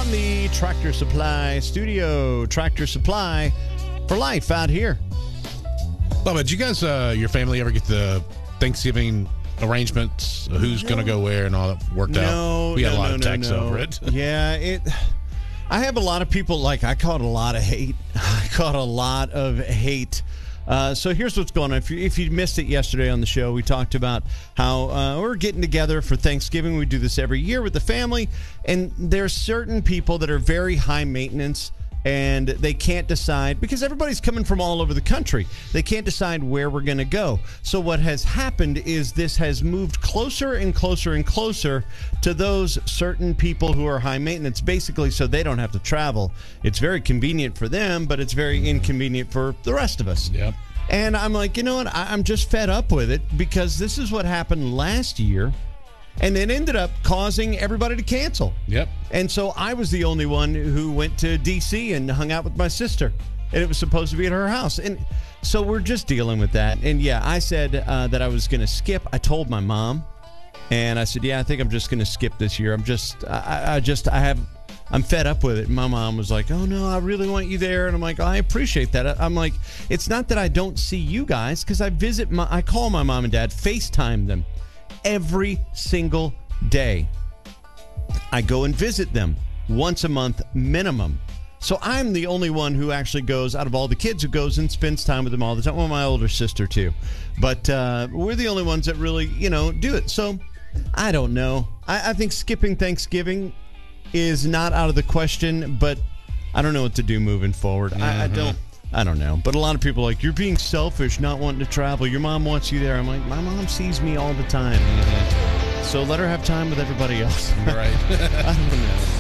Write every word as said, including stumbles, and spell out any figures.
from the Tractor Supply studio. Tractor Supply for life out here. Bubba, did you guys, uh, your family ever get the Thanksgiving arrangements, who's no. going to go where and all that worked no, out? We had no, a lot no, of no, texts no. over it. Yeah, it. I have a lot of people, like, I caught a lot of hate. I caught a lot of hate. Uh, so here's what's going on. If you, if you missed it yesterday on the show, we talked about how uh, we're getting together for Thanksgiving. We do this every year with the family, and there's certain people that are very high maintenance, and they can't decide, because everybody's coming from all over the country. They can't decide where we're going to go. So what has happened is this has moved closer and closer and closer to those certain people who are high maintenance, basically so they don't have to travel. It's very convenient for them, but it's very inconvenient for the rest of us. Yep. And I'm like, you know what? I- I'm just fed up with it, because this is what happened last year. And it ended up causing everybody to cancel. Yep. And so I was the only one who went to D C and hung out with my sister. And it was supposed to be at her house. And so we're just dealing with that. And yeah, I said uh, that I was going to skip. I told my mom. And I said, yeah, I think I'm just going to skip this year. I'm just, I, I just, I have, I'm fed up with it. And my mom was like, oh, no, I really want you there. And I'm like, oh, I appreciate that. I'm like, it's not that I don't see you guys, because I visit my, I call my mom and dad, FaceTime them. Every single day. I go and visit them once a month minimum. So I'm the only one who actually goes, out of all the kids, who goes and spends time with them all the time. Well, my older sister too. But uh, we're the only ones that really, you know, do it. So I don't know. I, I think skipping Thanksgiving is not out of the question, but I don't know what to do moving forward. Mm-hmm. I, I don't. I don't know. But a lot of people are like, you're being selfish, not wanting to travel. Your mom wants you there. I'm like, my mom sees me all the time. Mm-hmm. So let her have time with everybody else. Right. I don't know.